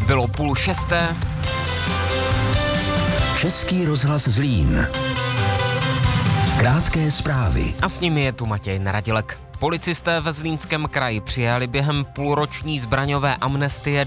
Bylo 5:30. Český rozhlas Zlín. Krátké zprávy. A s nimi je tu Matěj Naradilek. Policisté ve Zlínském kraji přijali během půlroční zbraňové amnestie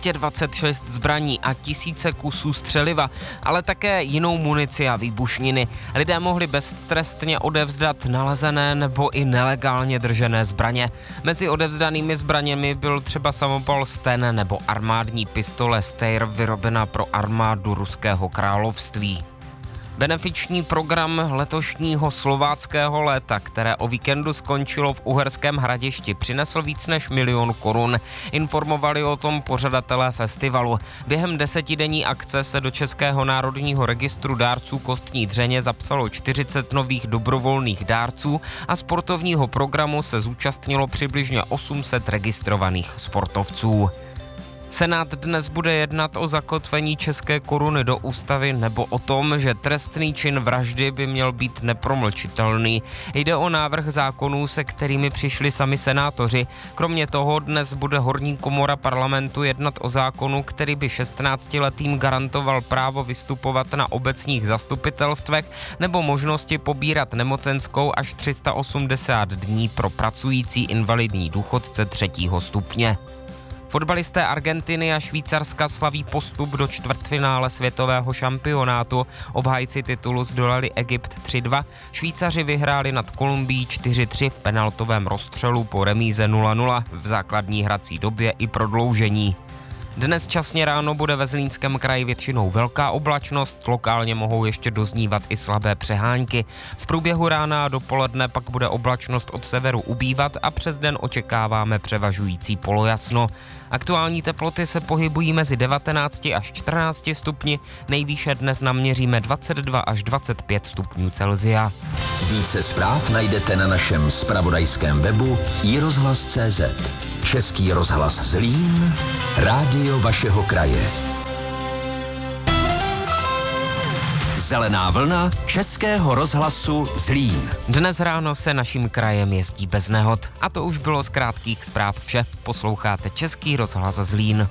226 zbraní a tisíce kusů střeliva, ale také jinou munici a výbušniny. Lidé mohli beztrestně odevzdat nalezené nebo i nelegálně držené zbraně. Mezi odevzdanými zbraněmi byl třeba samopal Sten nebo armádní pistole Steyr vyrobená pro armádu Ruského království. Benefiční program letošního slováckého léta, které o víkendu skončilo v Uherském Hradišti, přinesl víc než 1 000 000 korun. Informovali o tom pořadatelé festivalu. Během 10denní akce se do Českého národního registru dárců kostní dřeně zapsalo 40 nových dobrovolných dárců a sportovního programu se zúčastnilo přibližně 800 registrovaných sportovců. Senát dnes bude jednat o zakotvení české koruny do ústavy nebo o tom, že trestný čin vraždy by měl být nepromlčitelný. Jde o návrh zákonů, se kterými přišli sami senátoři. Kromě toho dnes bude horní komora parlamentu jednat o zákonu, který by 16letým garantoval právo vystupovat na obecních zastupitelstvech nebo možnosti pobírat nemocenskou až 380 dní pro pracující invalidní důchodce 3. stupně. Fotbalisté Argentiny a Švýcarska slaví postup do čtvrtfinále světového šampionátu. Obhájci titulu zdolali Egypt 3-2, Švýcaři vyhráli nad Kolumbií 4-3 v penaltovém rozstřelu po remíze 0-0 v základní hrací době i prodloužení. Dnes časně ráno bude ve Zlínském kraji většinou velká oblačnost, lokálně mohou ještě doznívat i slabé přehánky. V průběhu rána a dopoledne pak bude oblačnost od severu ubývat a přes den očekáváme převažující polojasno. Aktuální teploty se pohybují mezi 19 až 14 stupni, nejvýše dnes naměříme 22 až 25 stupňů Celsia. Více zpráv najdete na našem zpravodajském webu iRozhlas.cz. Český rozhlas Zlín, rádio vašeho kraje. Zelená vlna Českého rozhlasu Zlín. Dnes ráno se naším krajem jezdí bez nehod. A to už bylo z krátkých zpráv vše. Posloucháte Český rozhlas Zlín.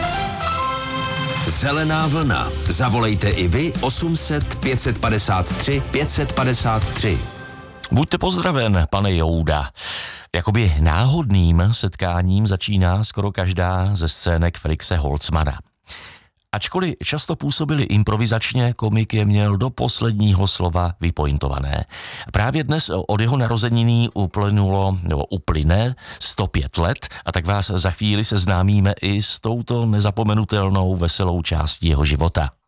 Zelená vlna. Zavolejte i vy 800 553 553. Buďte pozdraven, pane Jouda. Jakoby náhodným setkáním začíná skoro každá ze scének Felixe Holzmana. Ačkoliv často působili improvizačně, komik je měl do posledního slova vypointované. Právě dnes od jeho narozeniny uplyne 105 let a tak vás za chvíli seznámíme i s touto nezapomenutelnou veselou částí jeho života.